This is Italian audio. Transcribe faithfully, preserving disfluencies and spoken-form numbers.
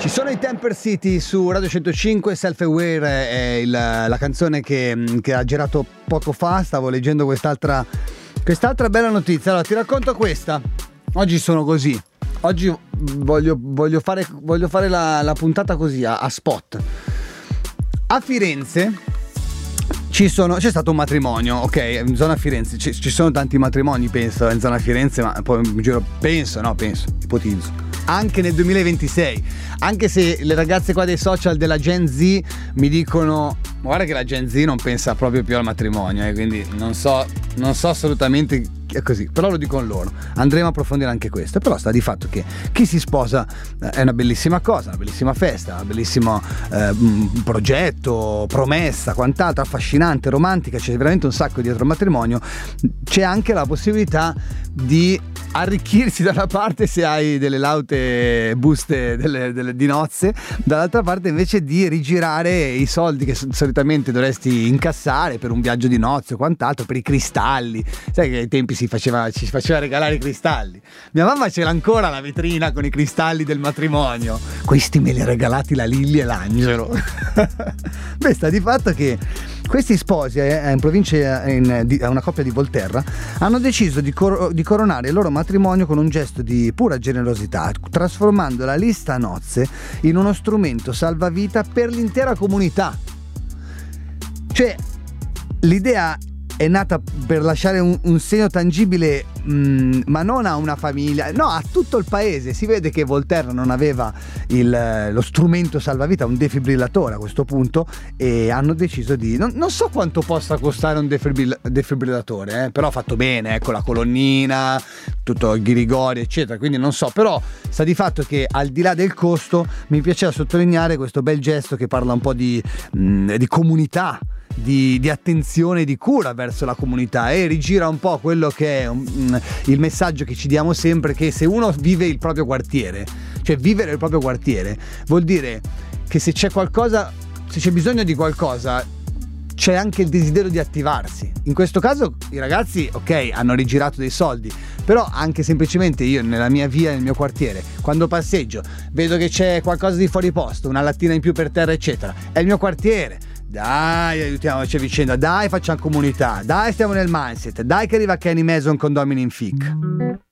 Ci sono i Temper City su Radio centocinque. Self Aware è il, la canzone che, che ha girato poco fa. Stavo leggendo quest'altra quest'altra bella notizia. Allora ti racconto questa. Oggi sono così. Oggi voglio, voglio fare, voglio fare la, la puntata così a, a spot. A Firenze ci sono, c'è stato un matrimonio, ok, in zona Firenze ci, ci sono tanti matrimoni, penso, in zona Firenze, ma poi mi giro, penso, no, penso, ipotizzo. Anche nel duemilaventisei, anche se le ragazze qua dei social della Gen Z mi dicono guarda che la Gen Z non pensa proprio più al matrimonio, eh, quindi non so, non so assolutamente è così, però lo dicono loro. Andremo a approfondire anche questo. Però sta di fatto che chi si sposa eh, è una bellissima cosa, una bellissima festa, un bellissimo eh, progetto, promessa, quant'altro, affascinante, romantica, c'è veramente un sacco dietro il matrimonio. C'è anche la possibilità di arricchirsi da una parte se hai delle laute buste delle, delle, di nozze, dall'altra parte invece di rigirare i soldi che solitamente dovresti incassare per un viaggio di nozze o quant'altro, per i cristalli. Sai che ai tempi si faceva, ci faceva regalare i cristalli. Mia mamma ce l'ha ancora la vetrina con i cristalli del matrimonio. Questi me li ha regalati la Lilli e l'Angelo. Beh, sta di fatto che questi sposi eh, in provincia, in, di, una coppia di Volterra, hanno deciso di, cor- di coronare il loro matrimonio con un gesto di pura generosità, trasformando la lista nozze in uno strumento salvavita per l'intera comunità. Cioè, l'idea è nata per lasciare un, un segno tangibile, mh, ma non a una famiglia, no, a tutto il paese. Si vede che Volterra non aveva il, lo strumento salvavita, un defibrillatore a questo punto, e hanno deciso di non, non so quanto possa costare un defibrill, defibrillatore, eh, però fatto bene, ecco, la colonnina, tutto il ghirigori eccetera, quindi non so, però sta di fatto che al di là del costo mi piaceva sottolineare questo bel gesto che parla un po' di, mh, di comunità, Di, di attenzione, di cura verso la comunità, e rigira un po' quello che è um, il messaggio che ci diamo sempre, che se uno vive il proprio quartiere, cioè vivere il proprio quartiere vuol dire che se c'è qualcosa, se c'è bisogno di qualcosa, c'è anche il desiderio di attivarsi. In questo caso i ragazzi, ok, hanno rigirato dei soldi, però anche semplicemente io nella mia via, nel mio quartiere, quando passeggio vedo che c'è qualcosa di fuori posto, una lattina in più per terra eccetera, è il mio quartiere. Dai, aiutiamoci a vicenda, dai, facciamo comunità, dai, stiamo nel mindset, dai che arriva Kenny Mason con Dominic Fick.